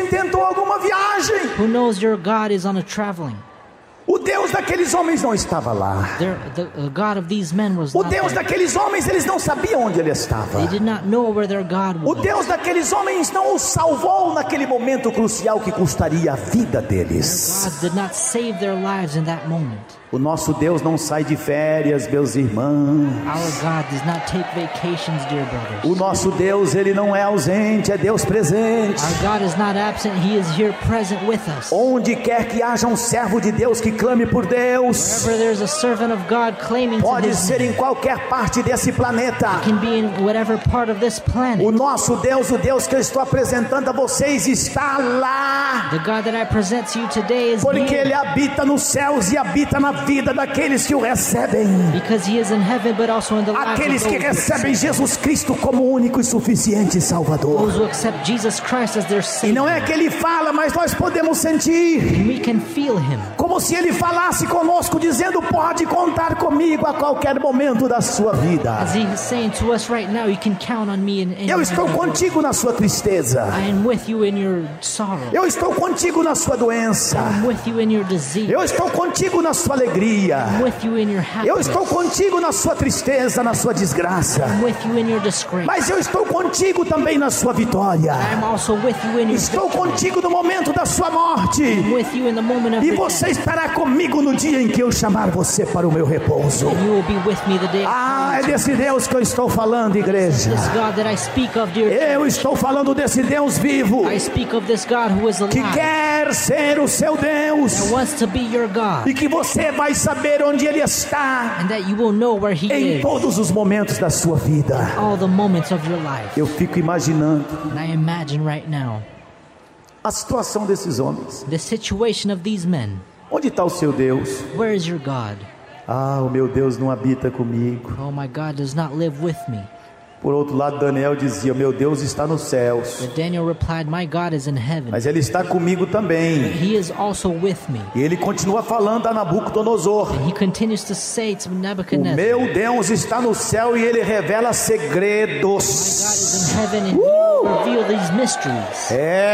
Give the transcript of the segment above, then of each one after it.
intentou alguma viagem. Who knows your God is on a traveling? O Deus daqueles homens não estava lá. The God of these men was O not Deus there. daqueles homens, eles não sabiam onde ele estava. They did not know where their God O was. Deus daqueles homens não os salvou naquele momento crucial que custaria a vida deles. God did not save their lives in that moment. O nosso Deus não sai de férias, meus irmãos. Our God does not take vacations, dear brothers. O nosso Deus, ele não é ausente, é Deus presente. Our God is not absent, He is here present with us. Onde quer que haja um servo de Deus que clame por Deus, Wherever there's a servant of God claiming to pode His ser name, em qualquer parte desse planeta. can be in whatever part of this planet. O nosso Deus, o Deus que eu estou apresentando a vocês, está lá. The God that I present to you today is Porque here ele habita nos céus e habita na vida daqueles que o recebem. because He is in heaven, but also in the lives Aqueles of que those recebem Jesus Cristo como único e suficiente Salvador. who accept Jesus Christ as their E Savior. não é que ele fala, mas nós podemos sentir, And we can feel Him como se ele falasse conosco, dizendo: pode contar comigo a qualquer momento da sua vida. as He is saying to us right now, you can count on me in Eu estou contigo na sua tristeza. I am with you in your sorrow. Eu estou contigo na sua doença. I'm with you in your disease. Eu estou contigo na sua alegria. I'm with you in your Eu happiness. estou contigo na sua tristeza, na sua desgraça. I'm with you in your disgrace. Mas eu estou contigo também na sua vitória. I'm also with you in your Estou victory. contigo no momento da sua morte. I'm with you in the moment of E the você death. estará comigo no dia em que eu chamar você para o meu repouso. And you will be with me the day I Ah, call é you to. desse Deus que eu estou falando, igreja. This God that I speak of, dear. Eu estou falando desse Deus vivo, I speak of this God who is que alive, quer ser o seu Deus, that wants to be your God, e que você vai saber onde Ele está and that you will know where He em is todos os momentos da sua vida. all the moments of your life. Eu fico imaginando And I imagine right now a situação desses homens. the situation of these men. Onde está o seu Deus? Where is your God? Ah, o meu Deus não habita comigo. Oh, my God does not live with me. Por outro lado, Daniel dizia: meu Deus está nos céus, But Daniel replied, my God is in heaven. mas Ele está comigo também. He is also with me. E ele continua falando a Nabucodonosor: And he continues to say to o Nebuchadnezzar, meu Deus está no céu e Ele revela God segredos. is in heaven and He will reveal these mysteries.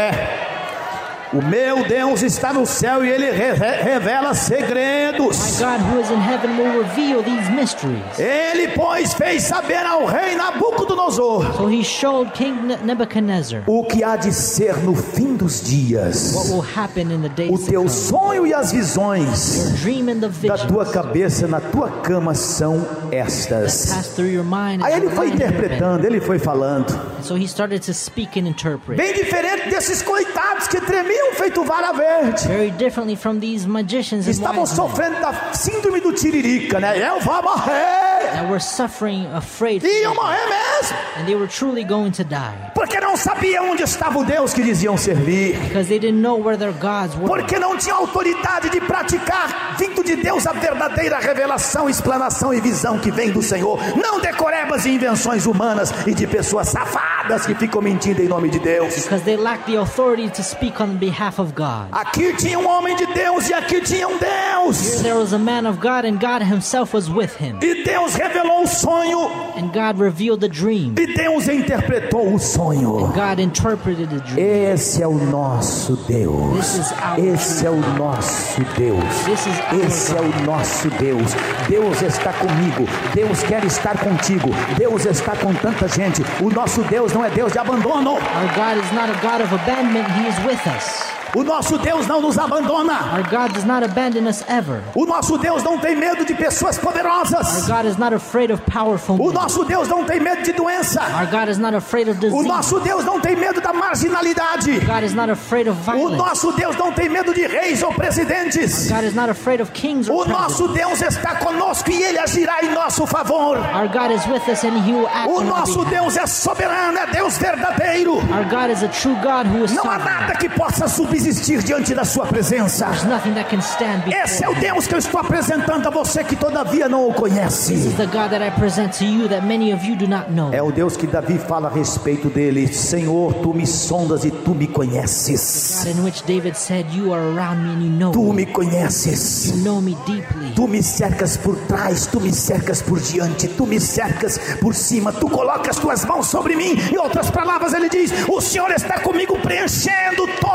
O meu Deus está no céu e Ele revela My segredos. God who is in heaven will reveal these mysteries. Ele, pois, fez saber ao rei Nabucodonosor So he showed King Nebuchadnezzar o que há de ser no fim dos what dias. will happen in the O days to teu come. sonho e as visões Your dream and the da vision tua cabeça na tua cama são estas. pass through your mind. Aí and ele foi align in your bed. interpretando, ele foi falando. So he started to speak and interpret. Bem diferente desses coitados que tremiam feito vara verde. Very differently from these magicians and Estavam wise men sofrendo da síndrome do tiririca, né? Eu vou morrer. that were suffering, afraid, Iam morrer mesmo. and they were truly going to die Porque não sabiam onde estava o Deus que diziam servir. because they didn't know where their gods were. Porque não tinham autoridade de praticar, vindo de Deus, a verdadeira revelação, explanação e visão que vem do Senhor. Não decorebas e invenções humanas e de pessoas safadas que ficam mentindo em nome de Deus. Because they lacked the authority to speak on behalf of God. Aqui tinha um homem de Deus e aqui tinha um Deus. There was a man of God, and God himself was with him. E Deus revelou o sonho And God revealed the dream. e Deus interpretou o sonho. God interpreted the dream. Esse é o nosso Deus. This is our Esse é o nosso Deus. This is our Esse é o nosso Deus. Deus está comigo. Deus quer estar contigo. Deus está com tanta gente. O nosso Deus não é Deus de abandono. Our God is not a God of abandonment, He is with us. O nosso Deus não nos abandona. Our God does not abandon us ever. O nosso Deus não tem medo de pessoas Our poderosas. God is not afraid of powerful O men. nosso Deus não tem medo de doença. Our God is not afraid of O disease. nosso Deus não tem medo da marginalidade. God is not afraid of O violence. nosso Deus não tem medo de reis ou presidentes. God is not afraid of kings or O nosso presidents. Deus está conosco e Ele agirá em nosso favor. Our God is with us and He will act O on our nosso behalf. Deus é soberano, é Deus verdadeiro. Our God is a true God who is Não há sovereign. nada que possa subsistir diante da sua presença. There's nothing that can stand before Esse é o Him. Deus que eu estou apresentando a você que todavia não o This conhece. is the God that I present to you that many of you do not know. É o Deus que Davi fala a respeito dele: Senhor, tu me sondas e tu me conheces. God in which David said, you are around me and you know Tu me. me conheces. You know me deeply. Tu me cercas por trás, tu me cercas por diante, tu me cercas por cima, tu colocas tuas mãos sobre mim. Em outras palavras, ele diz: o Senhor está comigo, preenchendo toda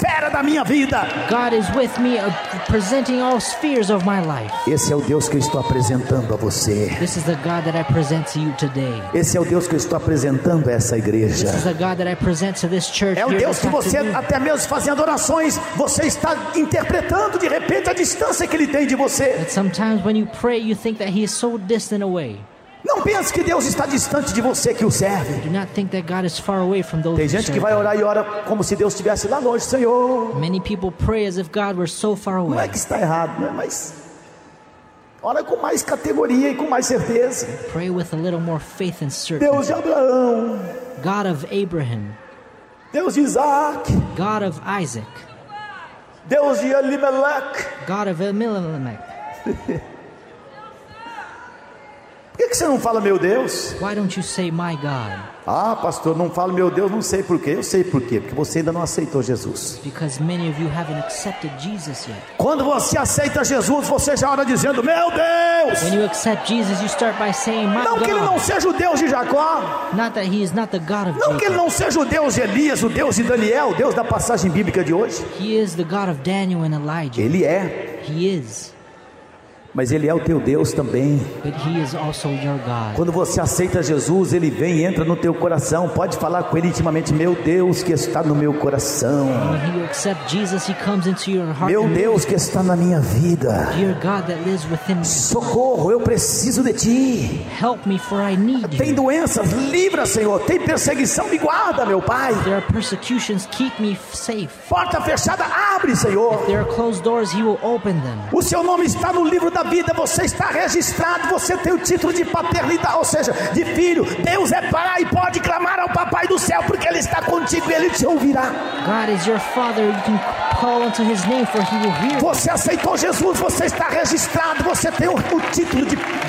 esfera da minha vida. God is with me, presenting all spheres of my life. Esse é o Deus que eu estou apresentando a você. This is the God that I present to you today. Esse é o Deus que eu estou apresentando a essa igreja. This is the God that I present to this church. É o here Deus this que você, afternoon. até mesmo fazendo orações, você está interpretando de repente a distância que Ele tem de você. But sometimes when you pray, you think that He is so distant away. Não pense que Deus está distante de você que o serve. Do not think that God is far away from those Tem who gente que serve vai Him. orar e ora como se Deus estivesse lá longe. Senhor, Many people pray as if God were so far não é away. que está errado, né? Mas ora com mais categoria e com mais certeza. Pray with a little more faith and Deus certainty. de Abraão, God of Abraham, Deus de Isaac, God of Isaac, Deus de Elimelech. God of Elimelech. Por que você não fala meu Deus? Why don't you say my God? Ah, pastor, não falo meu Deus, não sei por quê. Eu sei por quê, porque você ainda não aceitou Jesus. Because many of you haven't accepted Jesus yet. Quando você aceita Jesus, você já ora dizendo, meu Deus. When you accept Jesus, you start by saying my Não que Ele não God. seja o Deus de Jacó, Not that He is not the God of não que Ele Jacob. não seja o Deus de Elias, o Deus de Daniel, o Deus da passagem bíblica de hoje. He is the God of Daniel and Elijah. Ele é, He is. mas Ele é o teu Deus também. But He is also your God. Quando você aceita Jesus, Ele vem e entra no teu coração. Pode falar com Ele intimamente, meu Deus que está no meu coração, When you accept Jesus, He comes into your heart. meu and Deus que está na minha vida. Dear God that lives within me, Socorro, eu preciso de Ti. help me for I need Tem you. doenças, livra, Senhor. Tem perseguição, me guarda, meu Pai. There are persecutions, keep me safe. Porta fechada, abre, Senhor. There are closed doors, He will open them. O seu nome está no livro da vida, você está registrado, você tem o título de paternidade, ou seja, de filho. Deus é Pai, pode clamar ao Papai do céu, porque Ele está contigo e Ele te ouvirá. God is your Father, you can call unto His name for He will hear. Você aceitou Jesus, você está registrado, você tem o título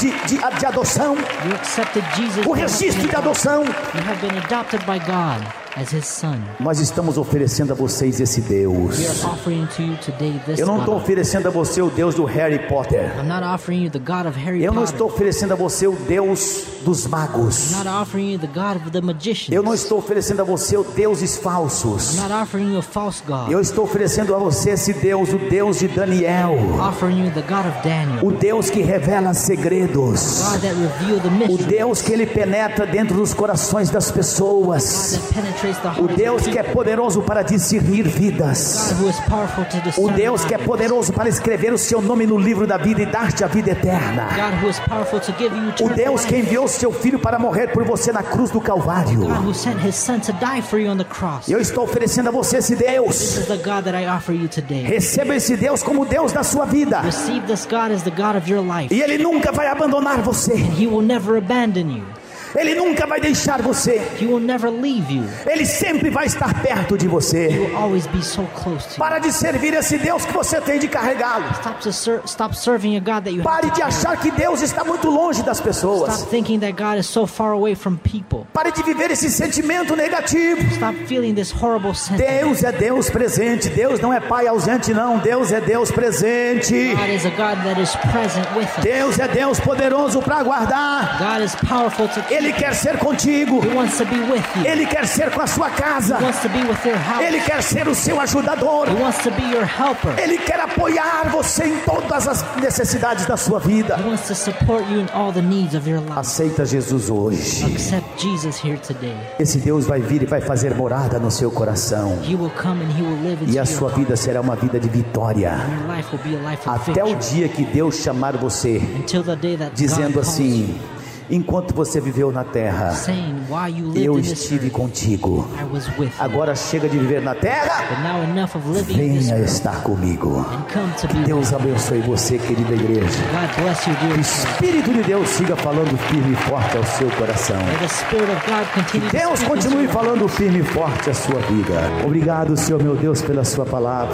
de adoção, You accepted Jesus. o registro de adoção. You have been adopted by God as His son. Nós estamos oferecendo a vocês esse We Deus. are offering to you today this Eu não estou God. oferecendo a você o Deus do Harry Potter. I'm not offering you the God of Harry Eu não Potter. estou oferecendo a você o Deus dos magos. I'm not offering you the God of the magicians. Eu não estou oferecendo a você o deuses falsos. I'm not offering you a false God. Eu estou oferecendo a você esse Deus, o Deus de Daniel, Offering you the God of Daniel. o Deus que revela segredos, God that revealed the o mystery. Deus que Ele penetra dentro dos corações das pessoas, God that penetrates the o heart Deus of que é people. poderoso para discernir vidas, God who is powerful to o discern Deus que é lives. poderoso para escrever o seu nome no livro da vida e dar-te a vida eterna, God who is powerful to give you o eternal Deus que life. enviou seu filho para morrer por você na cruz do Calvário. God who sent His son to die for you on the cross. Eu estou oferecendo a você esse This Deus. is the God that I offer you today. Receba esse Deus como Deus da sua vida, Receive this God as the God of your life. e Ele nunca vai abandonar você. He will never abandon you. Ele nunca vai deixar você. He will never leave you. Ele sempre vai estar perto de He você. will always be so close to you. Para de servir esse Deus que você tem de carregá-lo. Stop serving a God that you have Pare to de carry. achar que Deus está muito longe das pessoas. Stop thinking that God is so far away from people. Pare de viver esse sentimento negativo. Stop feeling this horrible sentiment. Deus é Deus presente. Deus não é Pai ausente, não. Deus é Deus presente. God is a God that is present with us. Deus é Deus poderoso para guardar. God is powerful to keep. Ele quer ser contigo. He wants to be with you. Ele quer ser com a sua casa. He wants to be with your house. Ele quer ser o seu ajudador. He wants to be your helper. Ele quer apoiar você em todas as necessidades da sua vida. He wants to support you in all the needs of your life. Aceita Jesus hoje. Accept Jesus here today. Esse Deus vai vir e vai fazer morada no seu coração. He will come and He will live into E a your sua heart. vida será uma vida de vitória. Your life will be a life of Até o victory. dia que Deus chamar você, Until the day that dizendo God calls assim: you, enquanto você viveu na terra, saying, while you lived eu in this estive earth, contigo. I was with you. Agora chega de viver na terra, But now enough of living in this venha earth estar comigo. and come to be with Deus abençoe você, querida igreja. God bless you, dear O friend. Espírito de Deus siga falando firme e forte ao seu coração. May the Spirit of God continue to Deus speak into continue your falando firme e forte à sua vida. Obrigado, Senhor meu Deus, pela sua palavra.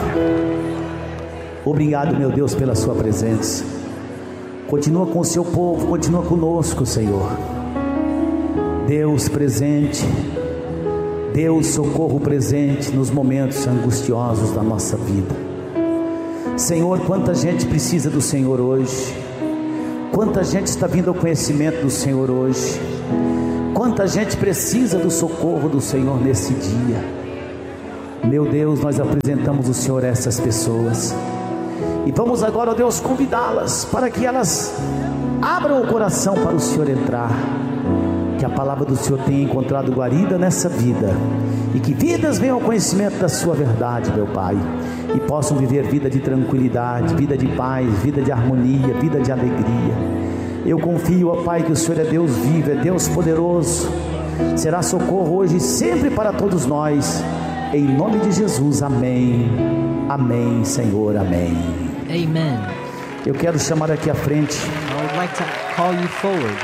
Obrigado, meu Deus, pela sua presença. Continua com o seu povo, continua conosco, Senhor. Deus presente, Deus socorro presente nos momentos angustiosos da nossa vida. Senhor, quanta gente precisa do Senhor hoje. Quanta gente está vindo ao conhecimento do Senhor hoje. Quanta gente precisa do socorro do Senhor nesse dia. Meu Deus, nós apresentamos o Senhor a essas pessoas e vamos agora, ó Deus, convidá-las para que elas abram o coração para o Senhor entrar, que a palavra do Senhor tenha encontrado guarida nessa vida e que vidas venham ao conhecimento da sua verdade, meu Pai, e possam viver vida de tranquilidade, vida de paz, vida de harmonia, vida de alegria. Eu confio, ó Pai, que o Senhor é Deus vivo, é Deus poderoso, será socorro hoje e sempre para todos nós, em nome de Jesus, amém, amém, Senhor, amém. Amen. Eu quero chamar aqui à frente I would like to call you forward.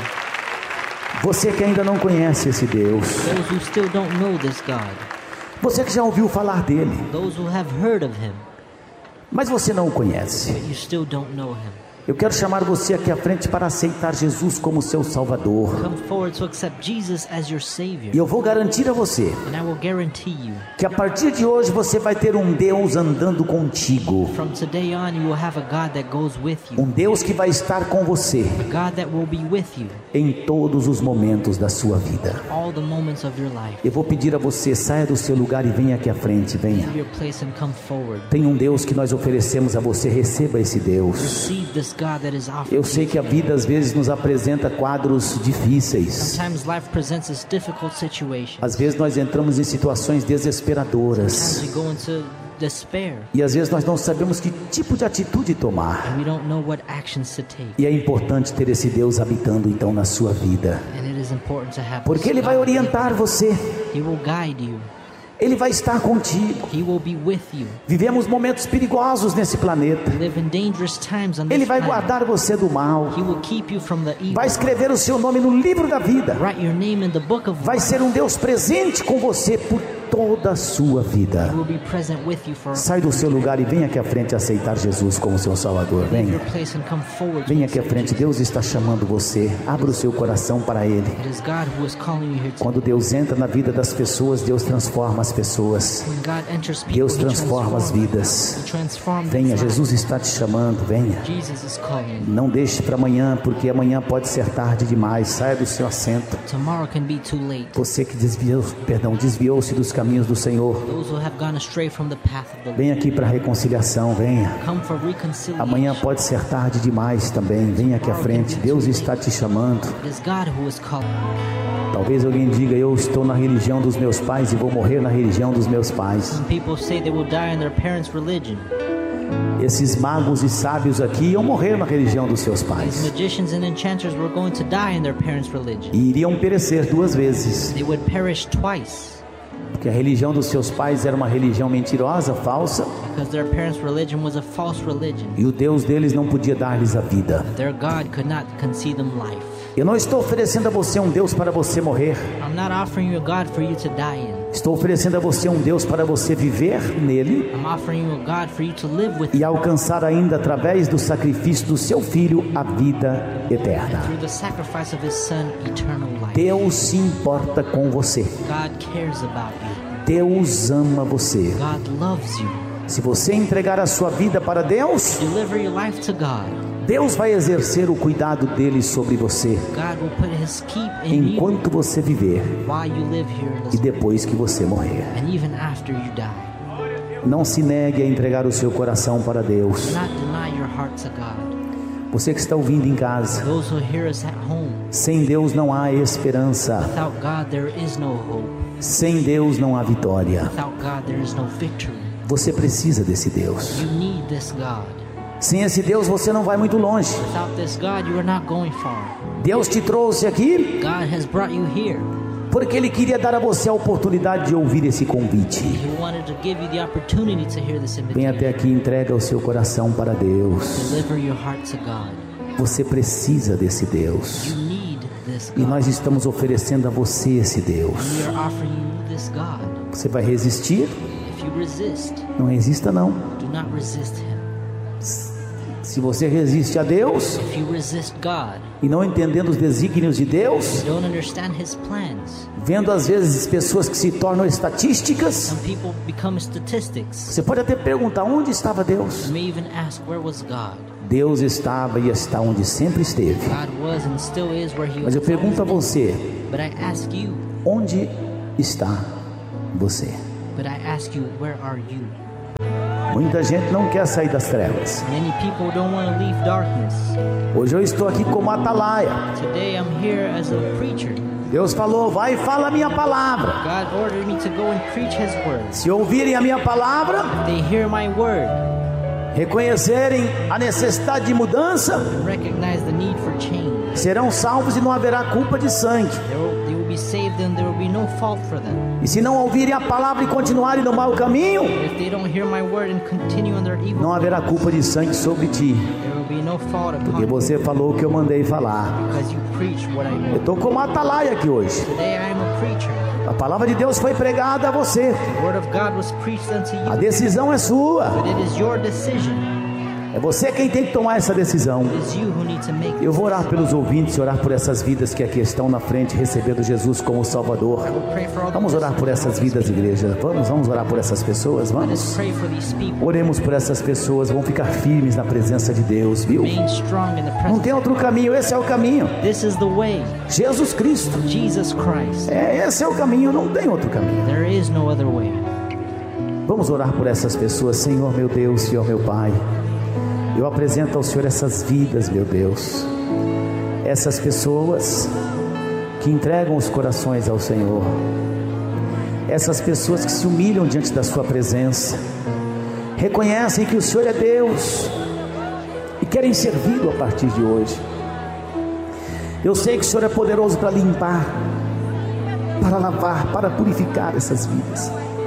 você que ainda não conhece esse Deus, Those who still don't know this God. você que já ouviu falar dele, Those who have heard of Him, mas você não o conhece. but you still don't know Him. Eu quero chamar você aqui à frente para aceitar Jesus como seu Salvador. Come forward to accept Jesus as your Savior. E eu vou garantir a você And I will guarantee you, que a partir de hoje você vai ter um Deus andando contigo, from today on you will have a God that goes with you. um Deus que vai estar com você A God that will be with you em todos os momentos da sua vida. all the moments of your life. Eu vou pedir a você, saia do seu lugar e venha aqui à frente, venha. Leave your place and come forward. Tem um Deus que nós oferecemos a você, receba esse Deus. Receive this God that is offered. Eu sei que a vida às vezes nos apresenta quadros difíceis. Sometimes life presents us difficult situations. Às vezes nós entramos em situações desesperadoras. Sometimes we go into despair. E às vezes nós não sabemos que tipo de atitude tomar. We don't know what actions to take. E é importante ter esse Deus habitando então na sua vida, And it is important to have porque this Ele vai God. orientar você, He will guide you. Ele vai estar contigo. He will be with you. Vivemos momentos perigosos nesse planeta. We live in dangerous times on Ele this vai planet. guardar você do mal, He will keep you from the evil. vai escrever o seu nome no livro da vida, Write your name in the book of vai life. ser um Deus presente com você por toda a sua vida. He will be present with you for Sai do seu lugar e venha aqui à frente aceitar Jesus como seu Salvador. Leave Venha, your place and come forward. venha aqui à frente. Deus está chamando você. Abra o seu coração para Ele. It is God who is calling you here today. Quando Deus entra na vida das pessoas, Deus transforma as pessoas. When God enters people, Deus He transforma as transforms. vidas. He transforms Venha, lives. Jesus está te chamando. Venha. Jesus is calling. Não deixe para amanhã, porque amanhã pode ser tarde demais. Saia do seu assento. Tomorrow can be too late. Você que desviou-se dos caminhos do Senhor, Those who have gone astray from the path of the Lord, venha aqui para a reconciliação. Venha. come for reconciliation. Amanhã pode ser tarde demais também. Venha aqui à frente. Deus está te chamando. It is God who is calling. Talvez alguém diga: eu estou na religião dos meus pais e vou morrer na religião dos meus pais. Some people say they will die in their parents' religion. Esses magos e sábios aqui iam morrer na religião dos seus These pais magicians and enchanters were going to die in their parents' religion. e iriam perecer duas vezes, They would perish twice porque a religião dos seus pais era uma religião mentirosa, falsa, because their parents' religion was a false religion. e o Deus deles não podia dar-lhes a vida. Their God could not concede them life. Eu não estou oferecendo a você um Deus para você morrer. I'm not offering you a God for you to die in. Estou oferecendo a você um Deus para você viver nele I'm offering you a God for you to live with e alcançar ainda através do sacrifício do seu filho a vida eterna. through the sacrifice of His Son, eternal life. Deus se importa com você. God cares about you. Deus ama você. God loves you. Se você entregar a sua vida para Deus, Deliver your life to God. Deus vai exercer o cuidado dele sobre você God will put His keep in you enquanto você viver while you live here in e this depois que você morrer. and even after you die. Não se negue a entregar o seu coração para Deus. Do not deny your heart to God. Você que está ouvindo em casa, Those who hear us at home, sem Deus não há esperança. without God there is no hope. Sem Deus não há vitória. Without God there is no victory. Você precisa desse Deus. You need this God. Sem esse Deus você não vai muito longe. Without this God you are not going far. Deus te trouxe aqui God has brought you here. porque Ele queria dar a você a oportunidade de ouvir esse convite. He wanted to give you the opportunity to hear this Vem invitation. até aqui e entrega o seu coração para Deus. Deliver your heart to God. Você precisa desse Deus. You need this E God. nós estamos oferecendo a você esse Deus. We are offering you this God. Você vai resistir? If you resist, Não resista não. do not resist Him. Se você resiste a Deus If you resist God, e não entendendo os desígnios de Deus, you don't understand His plans. vendo às vezes pessoas que se tornam estatísticas, Some people become statistics. você pode até perguntar: onde estava Deus? You may even ask, where was God? Deus estava e está onde sempre esteve. God was and still is where He Mas eu was. pergunto a você: But I ask you, onde está você? But I ask you, where are you? Muita gente não quer sair das trevas. Many people don't want to leave darkness. Hoje eu estou aqui como atalaia. Today I'm here as a preacher. Deus falou, vai e fala a minha palavra. God ordered me to go and preach His word. Se ouvirem a minha palavra, They hear my word, reconhecerem a necessidade de mudança, recognize the need for change. serão salvos e não haverá culpa de sangue. They will be saved and there will be no fault for them. E se não ouvirem a palavra e continuarem no mau caminho, If they don't hear my word and continue on their evil, não haverá culpa de sangue sobre ti, there will be no fault porque upon you, você falou o que eu mandei falar. because you preach what I Eu want. estou como atalaia aqui hoje. Today I am a preacher. A palavra de Deus foi pregada a você. The word of God was preached unto A you, decisão é sua. but it is your decision. É você quem tem que tomar essa decisão. It is you who need to make Eu it. vou orar pelos ouvintes, orar por essas vidas que aqui estão na frente, recebendo Jesus como Salvador. Pray for all the Vamos orar por essas vidas, igreja. Vamos orar por essas pessoas, Let us vamos. pray for these people. Oremos por essas pessoas, vão ficar firmes na presença de Deus, viu? Remain strong in the Não presence. tem outro caminho, esse é o caminho. This is the way. Jesus Cristo. Jesus Christ. Esse é o caminho, não tem outro caminho. There is no other way. Vamos orar por essas pessoas, Senhor meu Deus, Senhor meu Pai. Eu apresento ao Senhor essas vidas, meu Deus. Essas pessoas que entregam os corações ao Senhor. Essas pessoas que se humilham diante da sua presença. Reconhecem que o Senhor é Deus e querem servi-lo a partir de hoje. Eu sei que o Senhor é poderoso para limpar, para lavar, para purificar essas vidas.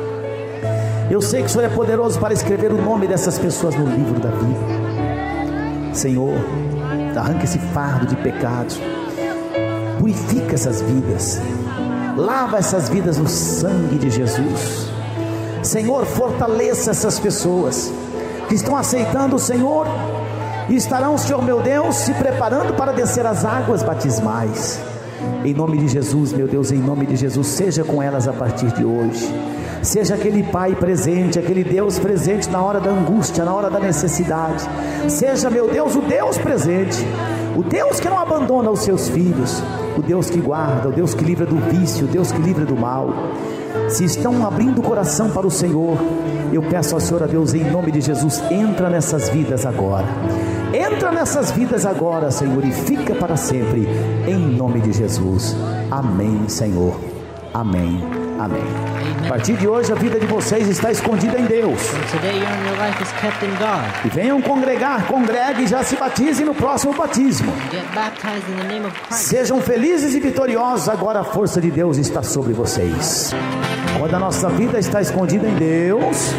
Eu sei que o Senhor é poderoso para escrever o nome dessas pessoas no livro da vida. Senhor, arranca esse fardo de pecados, purifica essas vidas, lava essas vidas no sangue de Jesus. Senhor, fortaleça essas pessoas que estão aceitando o Senhor e estarão, Senhor meu Deus, se preparando para descer as águas batismais. Em nome de Jesus, meu Deus, em nome de Jesus, seja com elas a partir de hoje. Seja aquele Pai presente, aquele Deus presente na hora da angústia, na hora da necessidade. Seja, meu Deus, o Deus presente, o Deus que não abandona os seus filhos, o Deus que guarda, o Deus que livra do vício, o Deus que livra do mal. Se estão abrindo o coração para o Senhor, eu peço ao Senhor, a Deus, em nome de Jesus, entra nessas vidas agora. Entra nessas vidas agora, Senhor, e fica para sempre, em nome de Jesus. Amém, Senhor. Amém. Amém. A partir de hoje a vida de vocês está escondida em Deus. From today on, your life is kept in God. E venham congregar, congregue e já se batizem no próximo batismo. Get baptized in the name of Christ. Sejam felizes e vitoriosos, agora a força de Deus está sobre vocês. Quando a nossa vida está escondida em Deus,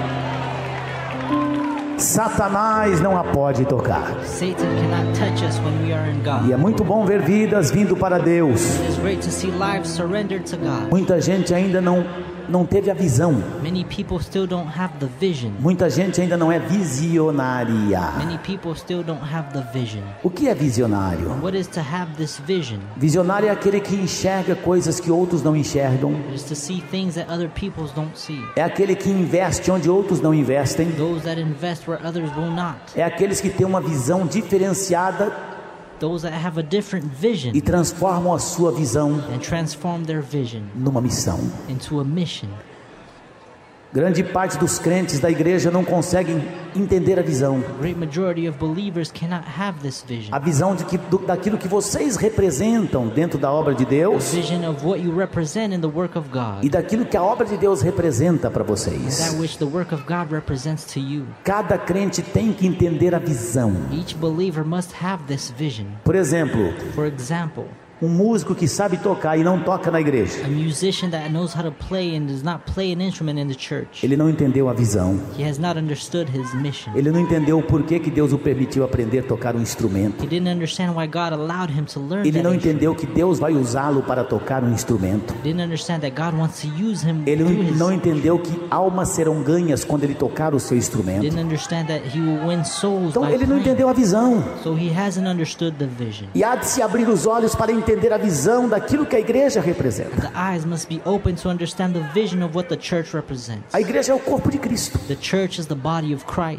Satanás não a pode tocar. Satan cannot touch us when we are in God. E é muito bom ver vidas vindo para Deus. It is great to see lives surrendered to God. Muita gente ainda não teve a visão. Many people still don't have the vision. Muita gente ainda não é visionária. Many people still don't have the vision. O que é visionário? What is to have this vision? Visionário é aquele que enxerga coisas que outros não enxergam. It is to see things that other people don't see. É aquele que investe onde outros não investem. Those that invest where others will not. É aqueles que têm uma visão diferenciada Those that have a different vision e transformam a sua visão and transform their vision numa missão. into a mission. Grande parte dos crentes da igreja não conseguem entender a visão. Great majority of believers cannot have this vision. A visão daquilo que vocês representam dentro da obra de Deus Vision of what you represent in the work of God. e daquilo que a obra de Deus representa para That vocês. which the work of God represents to you. Cada crente tem que entender a visão. Each believer must have this vision. Por exemplo, For example, um músico que sabe tocar e não toca na igreja, a musician that knows how to play and does not play an instrument in the church. ele não entendeu a visão. He has not understood his mission. Ele não entendeu o porquê que Deus o permitiu aprender a tocar um instrumento. He didn't understand why God allowed him to learn Ele that não instrument. entendeu que Deus vai usá-lo para tocar um instrumento. He didn't understand that God wants to use him Ele through his. não entendeu que almas serão ganhas quando ele tocar o seu instrumento. Didn't understand that he will win souls Então by ele não playing. entendeu a visão. So he hasn't understood the vision. E há de se abrir os olhos para entender a visão daquilo que a igreja representa. The eyes must be open to understand the vision of what the church represents. A igreja é o corpo de Cristo. The church is the body of Christ.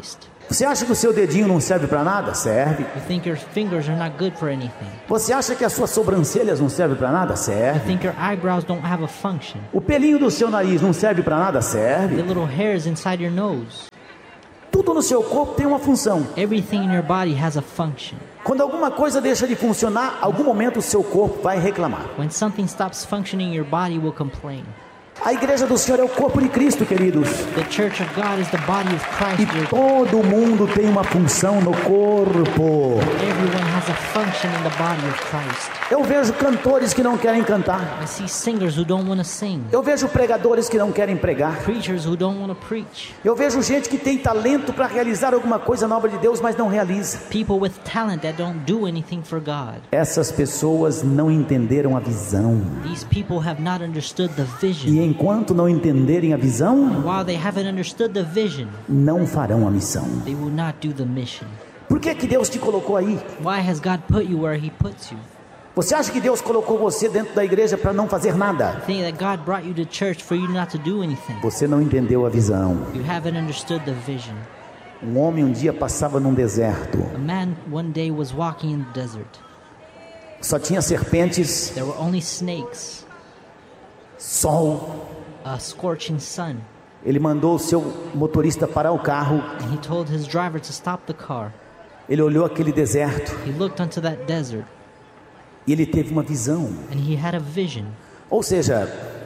Você acha que o seu dedinho não serve para nada? Serve. You think your fingers are not good for anything. Você acha que as suas sobrancelhas não servem para nada? You Serve. think your eyebrows don't have a function. O pelinho do seu nariz não serve para nada? The Serve. little hairs inside your nose. Tudo no seu corpo tem uma função. Everything in your body has a function. Quando alguma coisa deixa de funcionar, algum momento o seu corpo vai reclamar. When something stops functioning, your body will complain. A igreja do Senhor é o corpo de Cristo, queridos. The church of God is the body of E Christ. dear. todo mundo tem uma função no corpo. Everyone has a function in the body of Christ. Eu vejo cantores que não querem cantar. I see singers who don't want to sing. Eu vejo pregadores que não querem pregar. Preachers who don't want to preach. Eu vejo gente que tem talento para realizar alguma coisa na obra de Deus, mas não realiza. People with talent that don't do anything for God. Essas pessoas não entenderam a visão. These people have not understood the E vision. enquanto não entenderem a visão, While they haven't understood the vision, não farão a missão. they will not do the mission. Por que que Deus te colocou aí? Why has God put you where He puts you? Você acha que Deus colocou você dentro da igreja para não fazer nada? Think that God brought you to church for you not to do anything. Você não entendeu a visão. You haven't understood the vision. Um homem um dia passava num deserto. A man one day was walking in the desert. Só tinha serpentes, There were only snakes, sol. a scorching sun, Ele mandou o seu motorista parar o carro. and he told his driver to stop the car. Ele olhou aquele deserto He looked onto that desert, e ele teve uma visão. and he had a vision. Ou seja,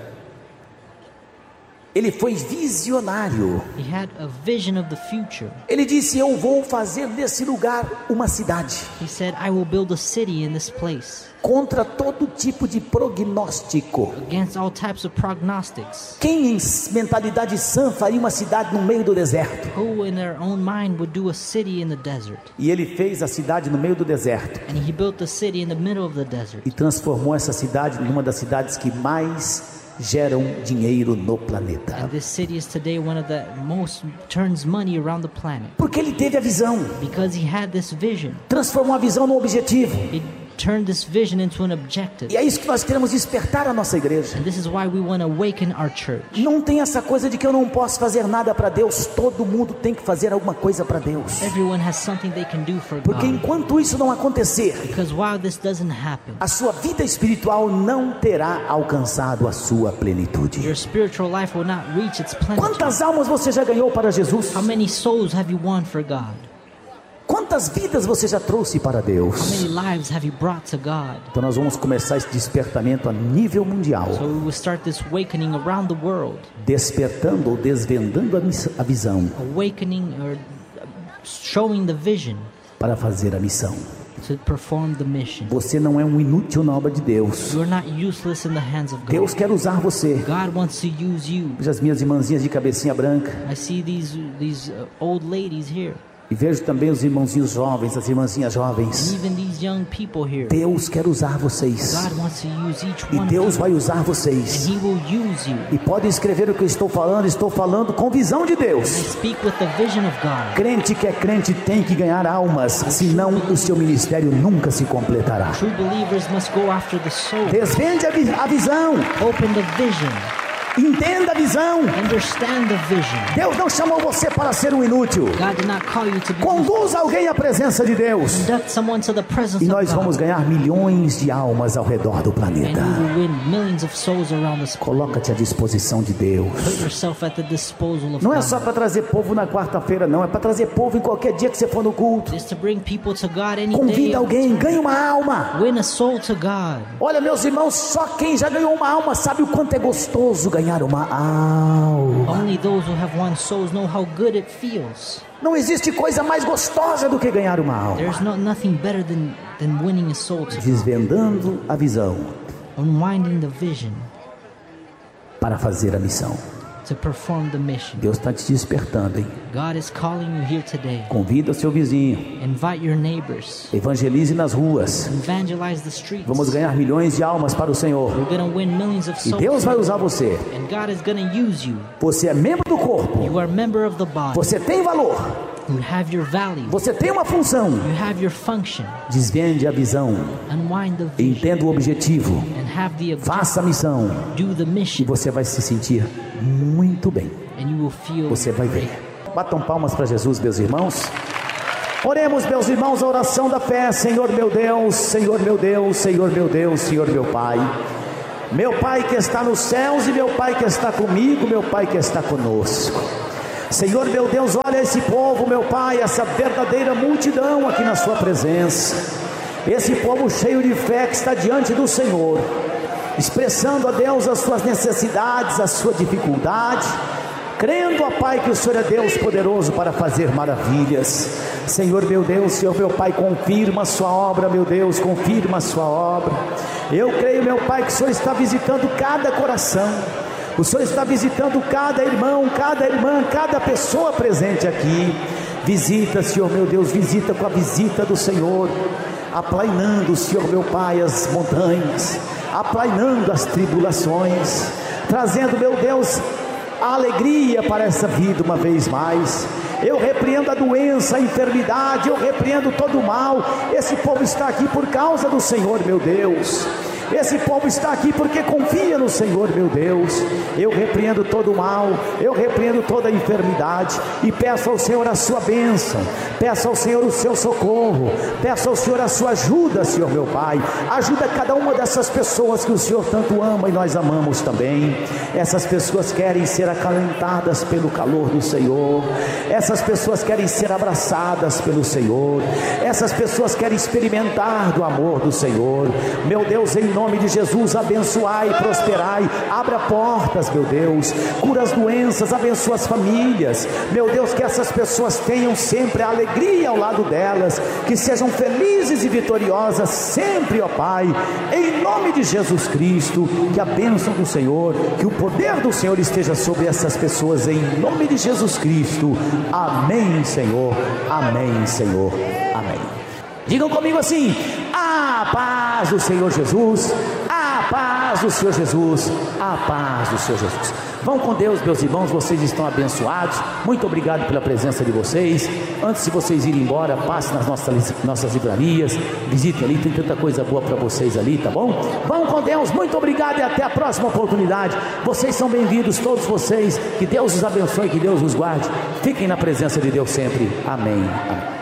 ele foi visionário. He had a vision of the future. Ele disse: eu vou fazer desse lugar uma cidade, He said, I will build a city in this place, contra todo tipo de prognóstico. against all types of prognostics. Quem em mentalidade sã faria uma cidade no meio do deserto? Who in their own mind would do a city in the desert? E ele fez a cidade no meio do deserto And he built the city in the middle of the desert. e transformou essa cidade numa das cidades que mais geram dinheiro no planeta. And this city is today one of the most turns money around the planet. Porque ele teve a visão, Because he had this vision. transformou a visão no objetivo. He turned this vision into an objective. E é isso que nós queremos despertar a nossa igreja. And this is why we want to awaken our church. Não tem essa coisa de que eu não posso fazer nada para Deus. Todo mundo tem que fazer alguma coisa para Deus. Everyone has something they can do for Porque God. enquanto isso não acontecer, Because while this doesn't happen, a sua vida espiritual não terá alcançado a sua plenitude. your spiritual life will not reach its plenitude. Quantas almas você já ganhou para Jesus? How many souls have you won for God? Quantas vidas você já trouxe para How Deus? many lives have you brought to God? Então nós vamos começar esse despertamento a nível mundial, So we will start this awakening around the world. despertando ou desvendando a visão Awakening or showing the vision para fazer a missão. to perform the mission. Você não é um inútil na obra de Deus. You are not useless in the hands of God. Deus quer usar você. God wants to use you. Veja as minhas irmãzinhas de cabecinha branca. I see these old ladies here, E vejo também os irmãozinhos jovens, as irmãzinhas jovens. and even these young people here. Deus quer usar vocês. God wants to use each E one Deus of you, vai usar and vocês. He will use you. E pode escrever o que eu estou falando com visão de I Deus. speak with the vision of God. Crente que é crente tem que ganhar almas, senão o seu ministério nunca se completará. True believers must go after the soul. Desvende a visão, Open the vision. entenda a visão. Understand the vision. Deus não chamou você para ser um inútil. God did not call you to be Conduz alguém à presença de Deus. conduct someone to the presence E of nós God. vamos ganhar milhões de almas ao redor do And planeta. you will win millions of souls around this planet. Coloca-te à disposição de Deus. Put yourself at the disposal of Não é God. só para trazer povo na quarta-feira, não. É para trazer povo em qualquer dia que você for no culto. It's to bring people to God any day. Convida alguém, ganhe uma alma. Win a soul to God. Olha, meus irmãos, só quem já ganhou uma alma sabe o quanto é gostoso ganhar uma alma. Only those who have won souls know how good it feels. Não existe coisa mais gostosa do que ganhar uma alma. There's nothing better than winning a soul to God. Desvendando a visão Unwinding the vision para fazer a missão. to perform the mission. Deus está te despertando, hein? God is calling you here today. Convida o seu vizinho. Invite your neighbors. Evangelize nas ruas. Evangelize the streets. Vamos ganhar milhões de almas para o Senhor. We're going to win millions of E souls. Deus vai usar você. And God is going to use you. Você é membro do corpo. You are a member of the body. Você tem valor. You have your value. Você tem uma função. You have your function. Desvende a visão. Unwind the vision Entenda o objetivo. and have the objective. Faça a missão. Do the E mission você vai se sentir muito bem. and you will feel Você vai ver. great. Batam palmas para Jesus, meus irmãos. Oremos, meus irmãos, a oração da fé. Senhor meu Deus, Senhor meu Deus, Senhor meu Deus, Senhor meu Pai. Meu Pai que está nos céus e meu Pai que está comigo, meu Pai que está conosco. Senhor meu Deus, olha esse povo, meu Pai, essa verdadeira multidão aqui na sua presença. Esse povo cheio de fé que está diante do Senhor, expressando a Deus as suas necessidades, a sua dificuldade, crendo, ó Pai, que o Senhor é Deus poderoso para fazer maravilhas. Senhor meu Deus, Senhor meu Pai, confirma a sua obra, meu Deus, confirma a sua obra. Eu creio, meu Pai, que o Senhor está visitando cada coração, o Senhor está visitando cada irmão, cada irmã, cada pessoa presente aqui. Visita, Senhor meu Deus, visita com a visita do Senhor, aplainando, Senhor meu Pai, as montanhas, aplainando as tribulações, trazendo, meu Deus, a alegria para essa vida uma vez mais. Eu repreendo a doença, a enfermidade, eu repreendo todo o mal. Esse povo está aqui por causa do Senhor, meu Deus. Esse povo está aqui porque confia no Senhor, meu Deus. Eu repreendo todo o mal, eu repreendo toda a enfermidade e peço ao Senhor a sua bênção, peço ao Senhor o seu socorro, peço ao Senhor a sua ajuda, Senhor meu Pai. Ajuda cada uma dessas pessoas que o Senhor tanto ama e nós amamos também. Essas pessoas querem ser acalentadas pelo calor do Senhor, essas pessoas querem ser abraçadas pelo Senhor, essas pessoas querem experimentar do amor do Senhor. Meu Deus, em nome de Jesus, abençoai, prosperai, abra portas, meu Deus, cura as doenças, abençoa as famílias, meu Deus, que essas pessoas tenham sempre a alegria ao lado delas, que sejam felizes e vitoriosas sempre, ó Pai, em nome de Jesus Cristo. Que a bênção do Senhor, que o poder do Senhor esteja sobre essas pessoas, em nome de Jesus Cristo. Amém, Senhor, amém, Senhor, amém. Digam comigo assim: a paz do Senhor Jesus, a paz do Senhor Jesus, a paz do Senhor Jesus. Vão com Deus, meus irmãos, vocês estão abençoados. Muito obrigado pela presença de vocês. Antes de vocês irem embora, passe nas nossas livrarias, visitem ali, tem tanta coisa boa para vocês ali, tá bom? Vão com Deus, muito obrigado e até a próxima oportunidade. Vocês são bem-vindos, todos vocês. Que Deus os abençoe, que Deus os guarde. Fiquem na presença de Deus sempre. Amém. Amém.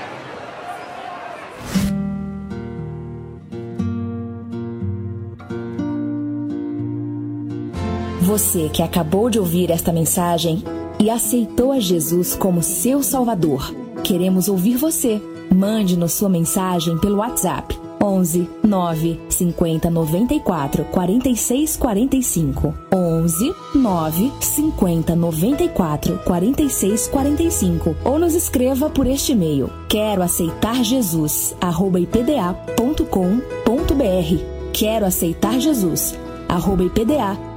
Você que acabou de ouvir esta mensagem e aceitou a Jesus como seu Salvador, queremos ouvir você. Mande-nos sua mensagem pelo WhatsApp 11 9 50 94 46 45, 11 9 50 94 46 45, ou nos escreva por este e-mail: quero aceitar Jesus @ipda.com.br, quero aceitar Jesus @ipda.com.br.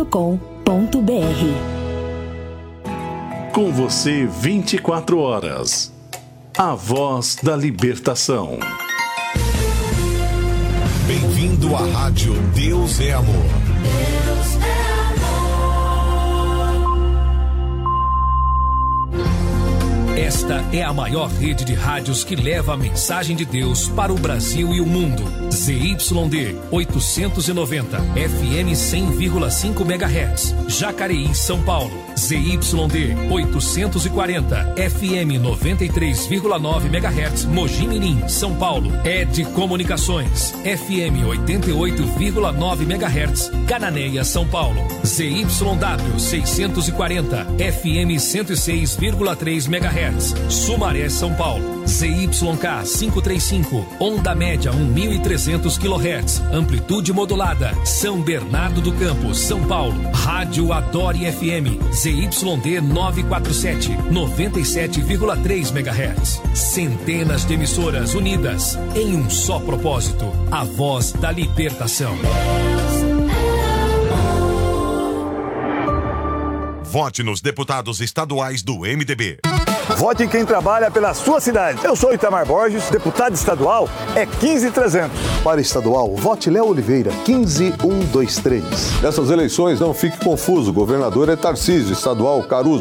Com você 24 horas. A voz da libertação. Bem-vindo à rádio Deus é Amor. Deus é amor. Esta é a maior rede de rádios que leva a mensagem de Deus para o Brasil e o mundo. ZYD 890, FM 100,5 MHz, Jacareí, São Paulo. ZYD 840, FM 93,9 MHz, Mogi Mirim, São Paulo. ED Comunicações, FM 88,9 MHz, Cananéia, São Paulo. ZYW 640, FM 106,3 MHz, Sumaré, São Paulo. ZYK 535, onda média 1.300 kHz, amplitude modulada, São Bernardo do Campo, São Paulo. Rádio Adore FM, ZYD 947, 97,3 MHz. Centenas de emissoras unidas em um só propósito: a voz da libertação. Vote nos deputados estaduais do MDB. Vote em quem trabalha pela sua cidade. Eu sou Itamar Borges, deputado estadual é 15300. Para estadual, vote Léo Oliveira, 15123. Nessas eleições, não fique confuso. O governador é Tarcísio, estadual Caruso.